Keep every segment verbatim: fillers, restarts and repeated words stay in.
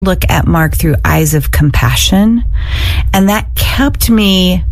look at Mark through eyes of compassion, and that kept me.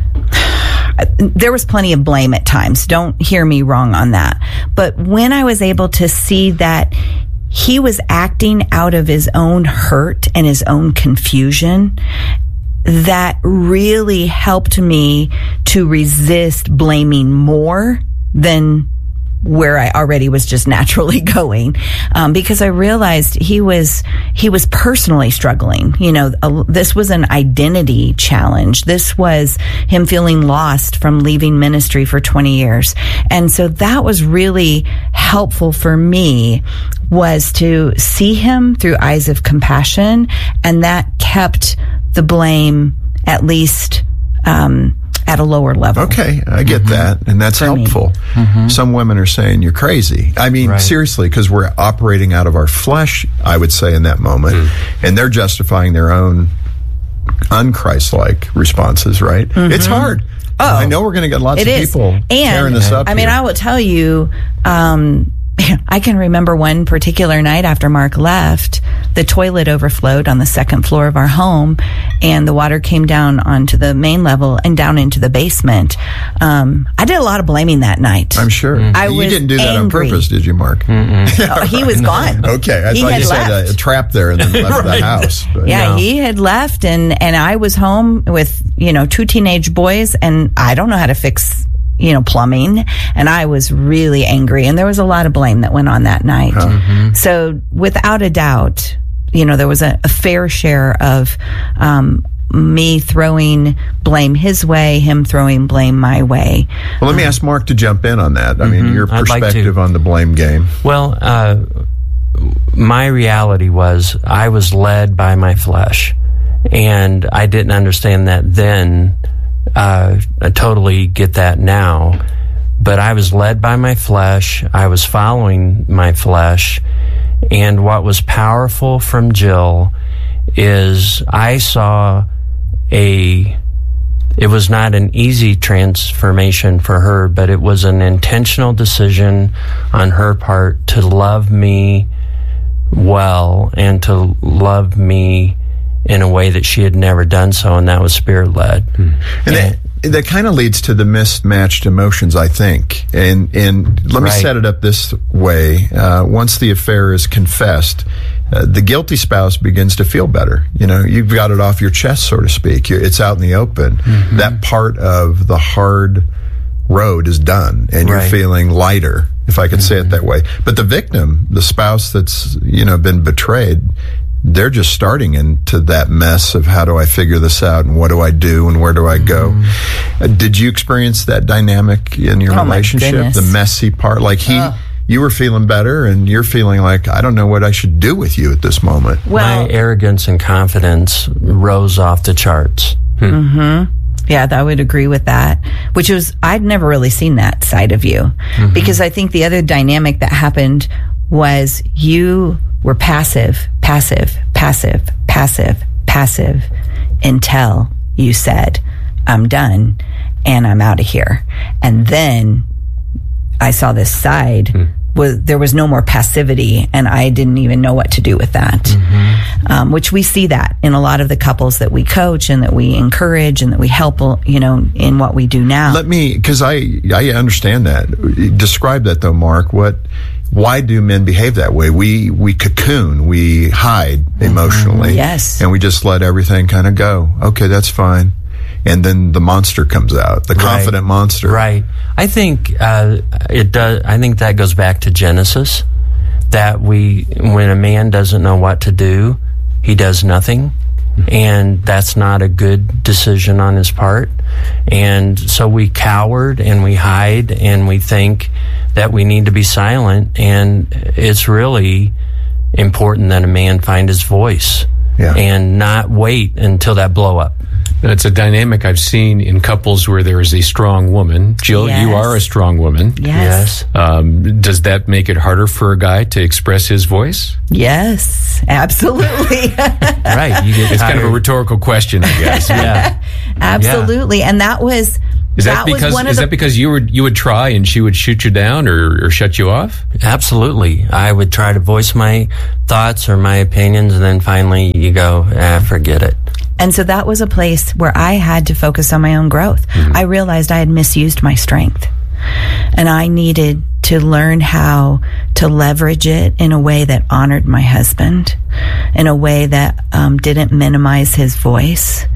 There was plenty of blame at times. Don't hear me wrong on that. But when I was able to see that he was acting out of his own hurt and his own confusion, that really helped me to resist blaming more than where I already was just naturally going, um, because I realized he was he was personally struggling. You know, uh, this was an identity challenge. This was him feeling lost from leaving ministry for twenty years, and so that was really helpful for me, was to see him through eyes of compassion, and that kept the blame at least Um, at a lower level. Okay, I get mm-hmm. that, and that's For helpful. Mm-hmm. Some women are saying you're crazy. I mean, right. seriously, because we're operating out of our flesh, I would say, in that moment, mm. and they're justifying their own un-Christ-like responses, right? Mm-hmm. It's hard. Oh, I know we're going to get lots it of is. people and, tearing this up I mean, here. I will tell you, um, I can remember one particular night after Mark left, the toilet overflowed on the second floor of our home, and the water came down onto the main level and down into the basement. Um, I did a lot of blaming that night. I'm sure. Mm-hmm. I you was didn't do that angry. on purpose, did you, Mark? Oh, he was gone. Okay, I he thought had you left. said a, a trap there and then left Right. the house. But. Yeah, No. he had left, and, and I was home with, you know, two teenage boys, and I don't know how to fix, you know, plumbing, and I was really angry, and there was a lot of blame that went on that night. Mm-hmm. So without a doubt, you know, there was a, a fair share of um, me throwing blame his way, him throwing blame my way. Well, let me ask Mark to jump in on that. I mean, Mm-hmm. your I'd like perspective to. on the blame game. Well, uh, my reality was I was led by my flesh, and I didn't understand that then. Uh, I totally get that now, but I was led by my flesh. I was following my flesh, and what was powerful from Jill is I saw a, it was not an easy transformation for her, but it was an intentional decision on her part to love me well and to love me in a way that she had never done so, and that was spirit-led. Hmm. And that, that kind of leads to the mismatched emotions, I think. And and let me Right. set it up this way. Uh, once the affair is confessed, uh, the guilty spouse begins to feel better. You know, you've got it off your chest, so to speak. You're, it's out in the open. Mm-hmm. That part of the hard road is done, and you're Right. feeling lighter, if I could mm-hmm. say it that way. But the victim, the spouse that's, you know, been betrayed, they're just starting into that mess of how do I figure this out, and what do I do, and where do I go? Mm-hmm. Uh, did you experience that dynamic in your Oh, my relationship? goodness. The messy part? Like he, Ugh. you were feeling better, and you're feeling like, I don't know what I should do with you at this moment. Well, My arrogance and confidence rose off the charts. mm-hmm. Yeah, I would agree with that, which was, I'd never really seen that side of you. Mm-hmm. Because I think the other dynamic that happened was you were passive, passive, passive, passive, passive until you said, I'm done and I'm out of here. And then I saw this side. Mm. Was, there was no more passivity, and I didn't even know what to do with that. Mm-hmm. Um, which we see that in a lot of the couples that we coach and that we encourage and that we help, you know, in what we do now. Let me, because I I understand that. Describe that though, Mark. What? Why do men behave that way? We we cocoon, we hide emotionally, mm-hmm. Yes, and we just let everything kind of go. Okay, that's fine. And then the monster comes out, the confident right. monster. Right. I think uh, it does. I think that goes back to Genesis. That we, when a man doesn't know what to do, he does nothing, and that's not a good decision on his part. And so we coward and we hide and we think that we need to be silent. And it's really important that a man find his voice yeah. and not wait until that blow up. It's a dynamic I've seen in couples where there is a strong woman. Jill, yes. you are a strong woman. Yes. Um, does that make it harder for a guy to express his voice? Yes, absolutely. Right. You get it's kind of a rhetorical question, I guess. Yeah. Absolutely. Yeah. And that was Is that, that was because one of is the- that because you would you would try and she would shoot you down or, or shut you off? Absolutely. I would try to voice my thoughts or my opinions, and then finally you go, ah, forget it. And so that was a place where I had to focus on my own growth. Mm-hmm. I realized I had misused my strength, and I needed to learn how to leverage it in a way that honored my husband, in a way that um, didn't minimize his voice.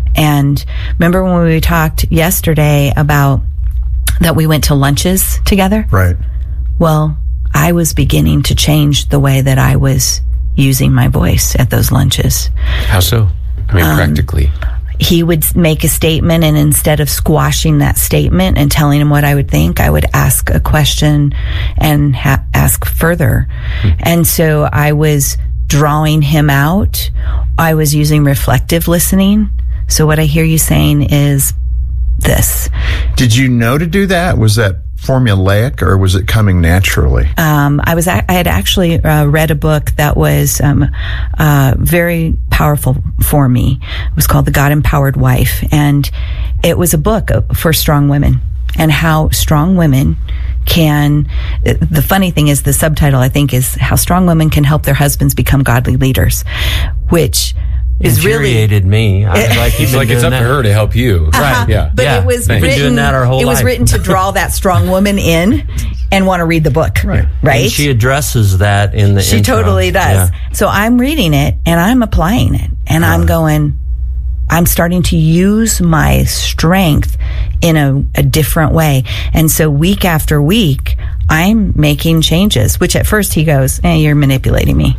And remember when we talked yesterday about that we went to lunches together? Right. Well, I was beginning to change the way that I was using my voice at those lunches. How so? I mean, um, practically. He would make a statement, and instead of squashing that statement and telling him what I would think, I would ask a question and ha- ask further. Mm-hmm. And so I was drawing him out. I was using reflective listening. So what I hear you saying is this. Did you know to do that? Was that formulaic, or was it coming naturally? Um, I was. I had actually uh, read a book that was um, uh, very powerful for me. It was called The God Empowered Wife, and it was a book for strong women and how strong women can. The funny thing is, the subtitle I think is How Strong Women Can Help Their Husbands Become Godly Leaders, which is infuriated really, me. I was like, it's like it's up that. to her to help you, uh-huh. right? Yeah, but yeah. it was Thanks. written. Been doing that our whole it was life. written to draw that strong woman in and want to read the book, right? Right. And she addresses that in the. She intro. totally does. Yeah. So I'm reading it and I'm applying it, and I'm going. I'm starting to use my strength in a, a different way, and so week after week, I'm making changes. Which at first he goes, "Eh, you're manipulating me,"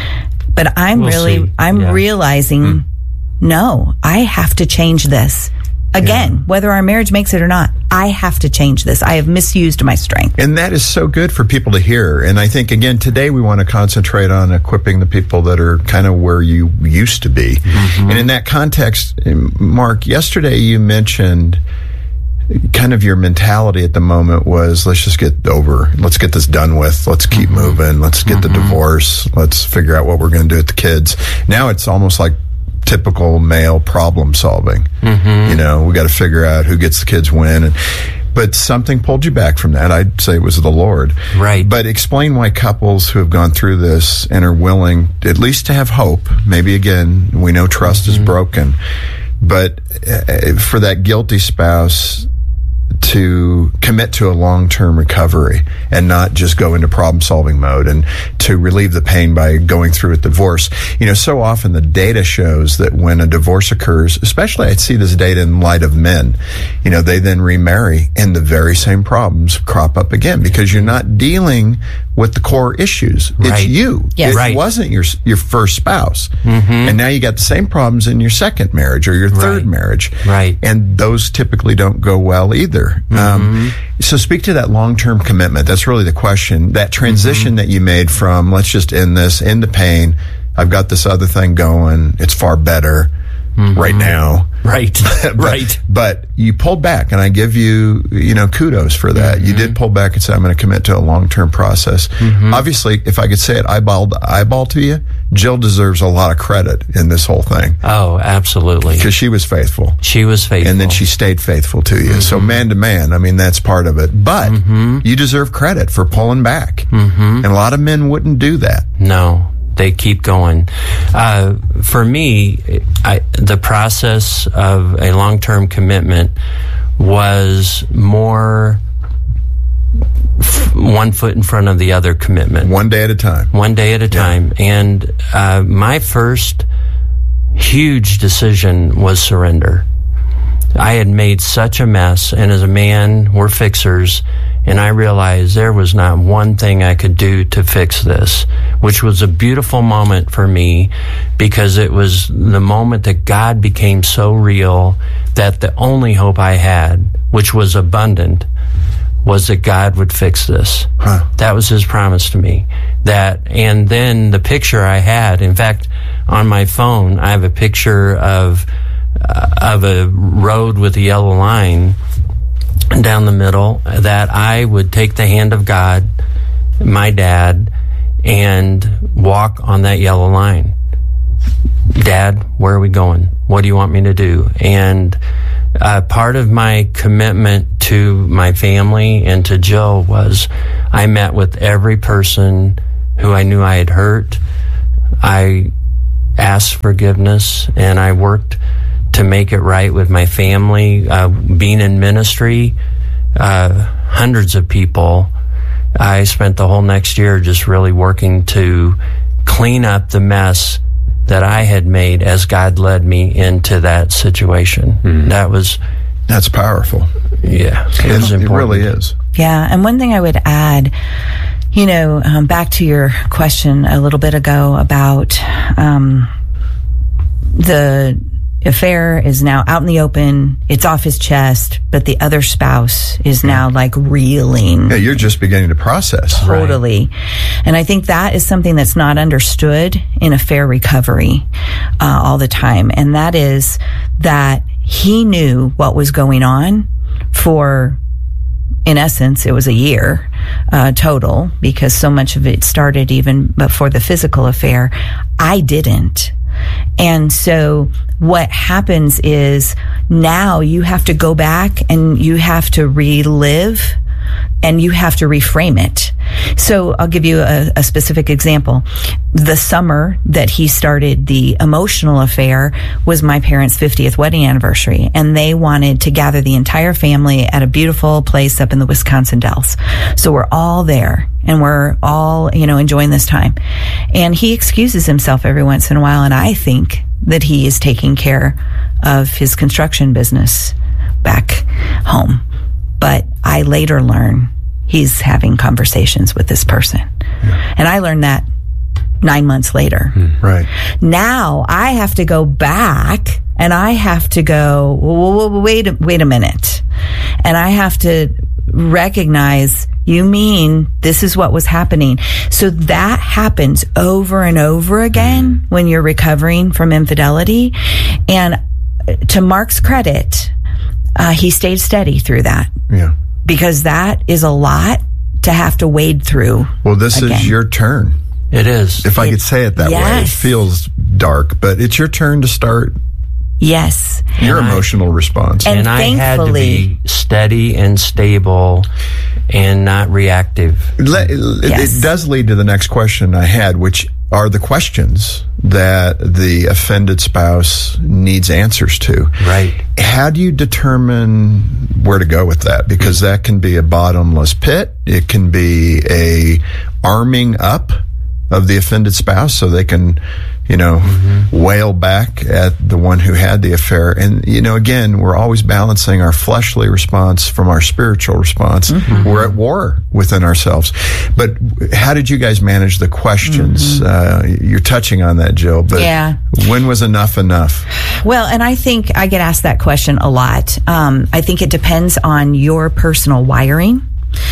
but I'm We'll really, see. I'm Yeah. realizing. Mm. No, I have to change this. Again, yeah. Whether our marriage makes it or not, I have to change this. I have misused my strength. And that is so good for people to hear. And I think, again, today we want to concentrate on equipping the people that are kind of where you used to be. Mm-hmm. And in that context, Mark, yesterday you mentioned kind of your mentality at the moment was, let's just get over, let's get this done with, let's keep mm-hmm. moving, let's get mm-hmm. the divorce, let's figure out what we're going to do with the kids. Now it's almost like typical male problem solving. Mm-hmm. You know, we got to figure out who gets the kids when. And, but something pulled you back from that. I'd say it was the Lord. Right. But explain why couples who have gone through this and are willing at least to have hope, maybe again, we know trust mm-hmm. is broken, but uh, for that guilty spouse to commit to a long-term recovery and not just go into problem-solving mode, and to relieve the pain by going through a divorce. You know, so often the data shows that when a divorce occurs, especially I see this data in light of men, you know, they then remarry and the very same problems crop up again because you're not dealing with the core issues. Right. It's you. Yes. It Right. wasn't your your first spouse. Mm-hmm. And now you got the same problems in your second marriage or your third Right. marriage. Right. And those typically don't go well either. Mm-hmm. Um, so speak to that long-term commitment. That's really the question. That transition mm-hmm. that you made from let's just end this into pain. I've got this other thing going. It's far better mm-hmm. right now. Right. but, right. But you pulled back, and I give you, you know, kudos for that. Mm-hmm. You did pull back and say, I'm going to commit to a long-term process. Mm-hmm. Obviously, if I could say it eyeball to eyeball to you, Jill deserves a lot of credit in this whole thing. Oh, absolutely. Because she was faithful. She was faithful. And then she stayed faithful to you. Mm-hmm. So man to man, I mean, that's part of it. But mm-hmm. you deserve credit for pulling back. Mm-hmm. And a lot of men wouldn't do that. No. They keep going. Uh, for me, I, the process of a long-term commitment was more f- one foot in front of the other commitment. One day at a time. One day at a time. Yeah. And uh, my first huge decision was surrender. I had made such a mess, and as a man, we're fixers, and I realized there was not one thing I could do to fix this, which was a beautiful moment for me because it was the moment that God became so real that the only hope I had, which was abundant, was that God would fix this. Huh. That was his promise to me. That, and then the picture I had, in fact, on my phone, I have a picture of uh, of a road with a yellow line down the middle, that I would take the hand of God, my dad, and walk on that yellow line. Dad, where are we going? What do you want me to do? And uh, part of my commitment to my family and to Jill was I met with every person who I knew I had hurt. I asked forgiveness, and I worked to make it right with my family. Uh, being in ministry, uh, hundreds of people, I spent the whole next year just really working to clean up the mess that I had made as God led me into that situation. Mm. That was... That's powerful. Yeah, it, it, was important. It really is. Yeah, and one thing I would add, you know, um, back to your question a little bit ago about um, the affair is now out in the open, it's off his chest, but the other spouse is now like reeling. Yeah, you're just beginning to process. Totally. Right. And I think that is something that's not understood in affair recovery uh, all the time. And that is that he knew what was going on for, in essence, it was a year uh, total, because so much of it started even before the physical affair. I didn't. And so what happens is now you have to go back and you have to relive and you have to reframe it. So I'll give you a, a specific example. The summer that he started the emotional affair was my parents' fiftieth wedding anniversary, and they wanted to gather the entire family at a beautiful place up in the Wisconsin Dells. So we're all there and we're all, you know, enjoying this time. And he excuses himself every once in a while, and I think that he is taking care of his construction business back home. But I later learn he's having conversations with this person. Yeah. And I learned that nine months later. Mm, right. Now I have to go back and I have to go, wait, wait a minute. And I have to recognize, you mean this is what was happening. So that happens over and over again mm. when you're recovering from infidelity. And to Mark's credit, Uh, he stayed steady through that. Yeah. Because that is a lot to have to wade through. Well, this again. is your turn. It is. If I it, could say it that yes. way. It feels dark, but it's your turn to start Yes. your and emotional I, response. And, and I had to be steady and stable and not reactive. It, it, yes. it does lead to the next question I had, which are the questions that the offended spouse needs answers to. Right. How do you determine where to go with that? Because that can be a bottomless pit. It can be a arming up of the offended spouse so they can, you know, mm-hmm. wail back at the one who had the affair. And, you know, again, we're always balancing our fleshly response from our spiritual response. Mm-hmm. We're at war within ourselves. But how did you guys manage the questions? Mm-hmm. Uh, you're touching on that, Jill, but yeah. when was enough enough? Well, and I think I get asked that question a lot. Um, I think it depends on your personal wiring.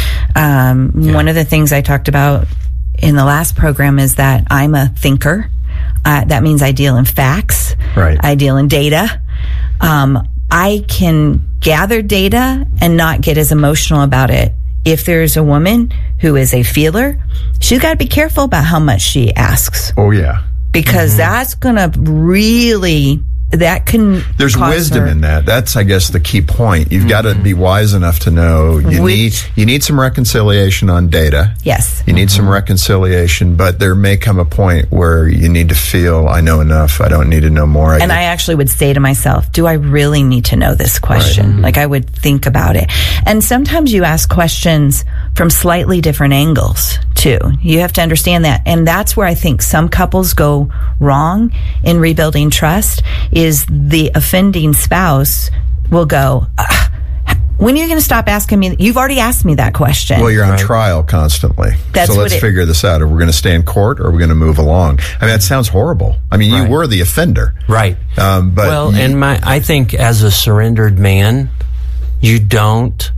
Um, yeah. One of the things I talked about in the last program is that I'm a thinker. Uh, that means I deal in facts. Right. I deal in data. Um, I can gather data and not get as emotional about it. If there's a woman who is a feeler, she's got to be careful about how much she asks. Oh, yeah. Because mm-hmm. that's going to really... That can There's wisdom her. in that. That's, I guess, the key point. You've mm-hmm. got to be wise enough to know you Which, need you need some reconciliation on data. Yes. You need mm-hmm. some reconciliation, but there may come a point where you need to feel, I know enough. I don't need to know more. I and get- I actually would say to myself, do I really need to know this question? Right. Mm-hmm. Like I would think about it. And sometimes you ask questions from slightly different angles too. You have to understand that. And that's where I think some couples go wrong in rebuilding trust. Is the offending spouse will go, when are you going to stop asking me? You've already asked me that question. Well, you're on right. trial constantly. That's so what let's it, figure this out. Are we going to stay in court or are we going to move along? I mean, that sounds horrible. I mean, right. you were the offender. Right. Um, but well, you, and my, I think as a surrendered man, you don't,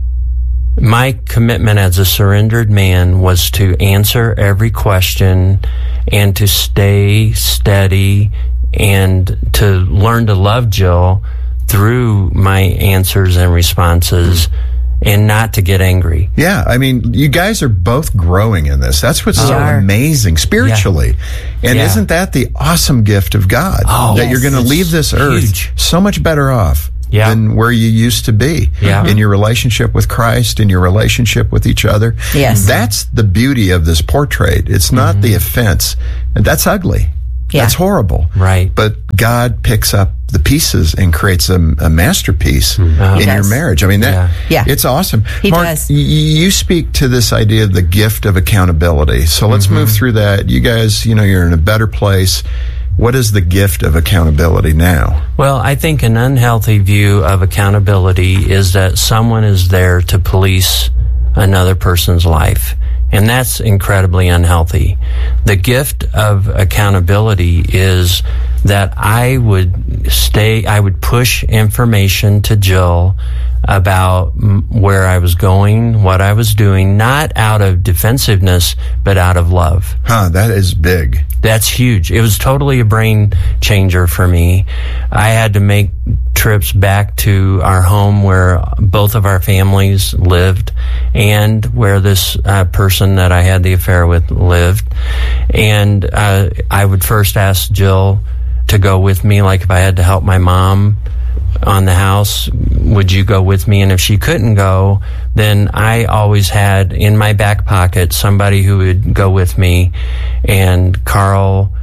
my commitment as a surrendered man was to answer every question and to stay steady and to learn to love Jill through my answers and responses and not to get angry. Yeah, I mean, you guys are both growing in this. That's what's We so are. amazing spiritually. Yeah. And Yeah. isn't that the awesome gift of God? Oh, that yes. you're going to It's leave this earth huge. so much better off Yeah. than where you used to be. Yeah. In your relationship with Christ, in your relationship with each other. Yes. That's the beauty of this portrait. It's not the offense. And that's ugly. Yeah. That's horrible. Right. But God picks up the pieces and creates a, a masterpiece Oh. in He your does. marriage. I mean, that Yeah. Yeah. it's awesome. He Mark, does. y- you speak to this idea of the gift of accountability. So let's move through that. You guys, you know, you're in a better place. What is the gift of accountability now? Well, I think an unhealthy view of accountability is that someone is there to police another person's life. And that's incredibly unhealthy. The gift of accountability is that I would stay, I would push information to Jill about mm, where I was going, what I was doing, not out of defensiveness, but out of love. Huh, that is big. That's huge. It was totally a brain changer for me. I had to make trips back to our home where both of our families lived and where this uh, person that I had the affair with lived. And uh, I would first ask Jill to go with me, like if I had to help my mom on the house, would you go with me? And if she couldn't go, then I always had in my back pocket somebody who would go with me. And Carl,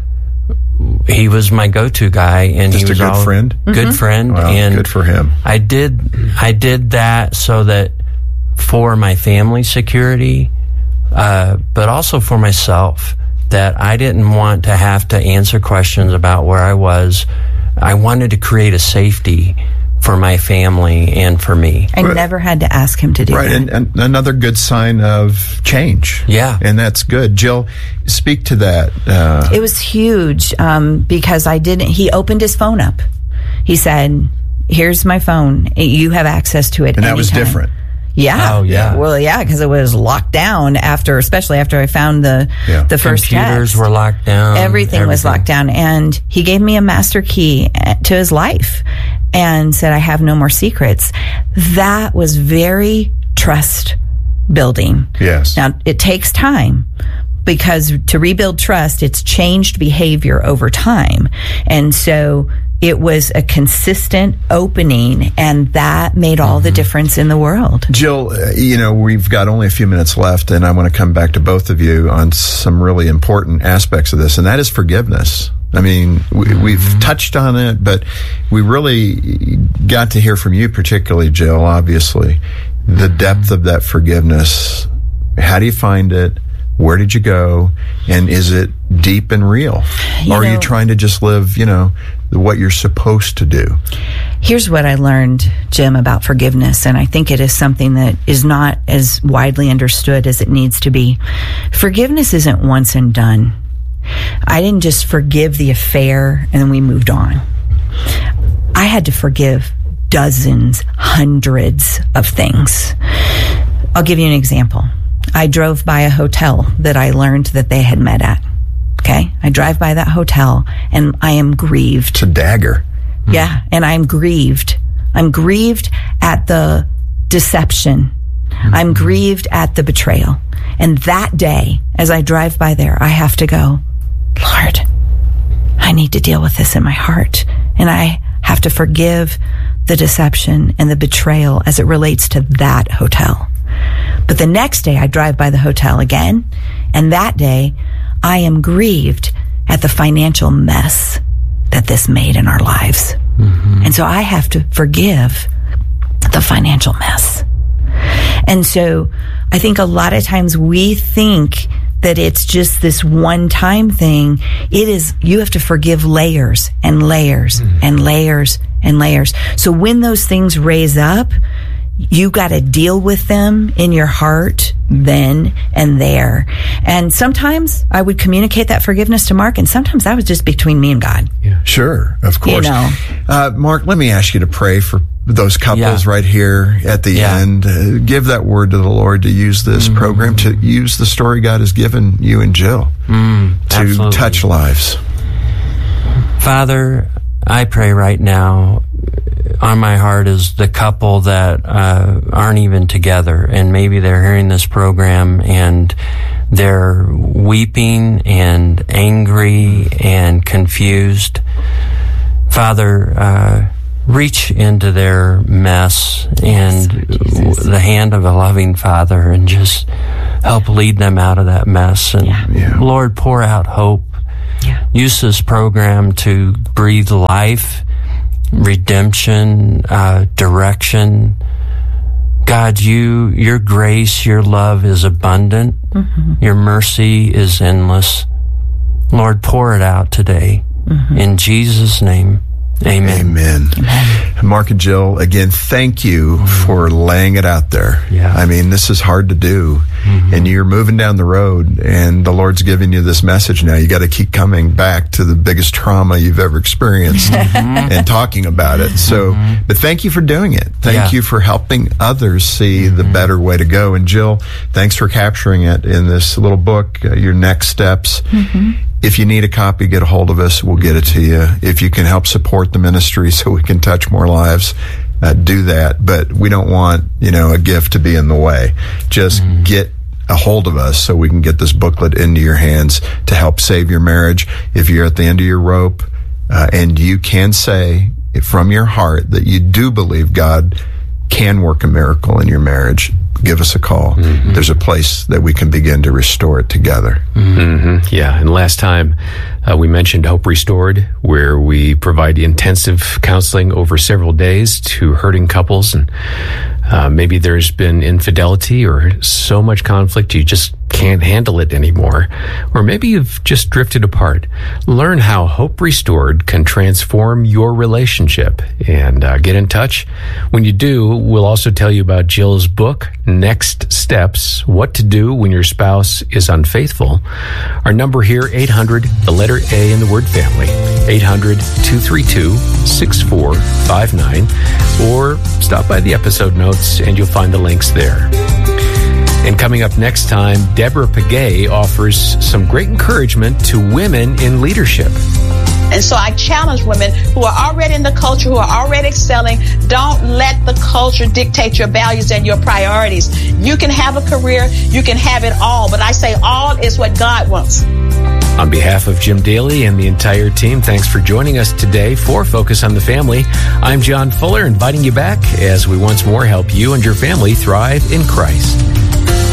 he was my go-to guy, and Just he a was good all- friend? Good friend, Wow, and good for him. I did. I did that so that for my family security, uh, but also for myself, that I didn't want to have to answer questions about where I was. I wanted to create a safety for my family and for me. I Right. never had to ask him to do Right, that. and, and another good sign of change. Yeah. And that's good. Jill, speak to that. Uh, It was huge um, because I didn't. He opened his phone up. He said, "Here's my phone. You have access to it." and that was anytime." different. Yeah. Oh, yeah. Well, yeah, because it was locked down after, especially after I found the Yeah. the first Computers text. were locked down. Everything, was locked down, and he gave me a master key uh, to his life and said, "I have no more secrets." That was very trust building. Yes. Now, it takes time because to rebuild trust, it's changed behavior over time. And so it was a consistent opening, and that made all the difference in the world. Jill, uh, you know, we've got only a few minutes left, and I want to come back to both of you on some really important aspects of this, and that is forgiveness. I mean, we, we've touched on it, but we really got to hear from you, particularly, Jill, obviously, the depth of that forgiveness. How do you find it? Where did you go? And is it deep and real? You or are you know- trying to just live, you know, what you're supposed to do? Here's what I learned, Jim, about forgiveness, and I think it is something that is not as widely understood as it needs to be. Forgiveness isn't once and done. I didn't just forgive the affair and then we moved on. I had to forgive dozens, hundreds of things. I'll give you an example. I drove by a hotel that I learned that they had met at. Okay? I drive by that hotel and I am grieved. It's a dagger. Yeah, and I'm grieved. I'm grieved at the deception. I'm grieved at the betrayal. And that day, as I drive by there, I have to go, Lord, I need to deal with this in my heart. And I have to forgive the deception and the betrayal as it relates to that hotel. But the next day, I drive by the hotel again, and that day, I am grieved at the financial mess that this made in our lives. Mm-hmm. And so I have to forgive the financial mess. And so I think a lot of times we think that it's just this one-time thing. It is, you have to forgive layers and layers mm. and layers and layers. So when those things raise up, you got to deal with them in your heart then and there. And sometimes I would communicate that forgiveness to Mark, and sometimes that was just between me and God. Yeah. Sure, of course. You know. Uh, Mark, let me ask you to pray for those couples Yeah. right here at the Yeah. end. Uh, give that word to the Lord to use this mm. program, to use the story God has given you and Jill mm, to absolutely. touch lives. Father, I pray right now, on my heart is the couple that uh, aren't even together, and maybe they're hearing this program and they're weeping and angry and confused. Father, uh, reach into their mess and the hand of a loving Father and just help lead them out of that mess. And Yeah. Yeah. Lord, pour out hope. Yeah. Use this program to breathe life, redemption, uh, direction. God, you, your grace, your love is abundant. Mm-hmm. Your mercy is endless. Lord, pour it out today. Mm-hmm. In Jesus' name, amen. Amen. Amen. Mark and Jill, again, thank you mm-hmm. for laying it out there. Yeah. I mean, this is hard to do. Mm-hmm. And you're moving down the road, and the Lord's giving you this message now. You got to keep coming back to the biggest trauma you've ever experienced mm-hmm. and talking about it. So, mm-hmm. but thank you for doing it. Thank yeah. you for helping others see mm-hmm. the better way to go. And Jill, thanks for capturing it in this little book, uh, your next steps. Mm-hmm. If you need a copy, get a hold of us. We'll get it to you. If you can help support the ministry so we can touch more lives, uh, do that. But we don't want, you know, a gift to be in the way. Just mm. get a hold of us so we can get this booklet into your hands to help save your marriage. If you're at the end of your rope, uh, and you can say from your heart that you do believe God can work a miracle in your marriage, give us a call. Mm-hmm. There's a place that we can begin to restore it together. Mm-hmm. Yeah, and last time uh, we mentioned Hope Restored, where we provide intensive counseling over several days to hurting couples. And uh, maybe there's been infidelity or so much conflict you just can't handle it anymore. Or maybe you've just drifted apart. Learn how Hope Restored can transform your relationship and uh, get in touch. When you do, we'll also tell you about Jill's book, Next Steps, What to Do When Your Spouse is Unfaithful. Our number here, eight hundred, the letter A in the word family, eight hundred, two three two, six four five nine, or stop by the episode notes and you'll find the links there. And coming up next time, Deborah Pagay offers some great encouragement to women in leadership. And so I challenge women who are already in the culture, who are already excelling, don't let the culture dictate your values and your priorities. You can have a career, you can have it all, but I say all is what God wants. On behalf of Jim Daly and the entire team, thanks for joining us today for Focus on the Family. I'm John Fuller, inviting you back as we once more help you and your family thrive in Christ.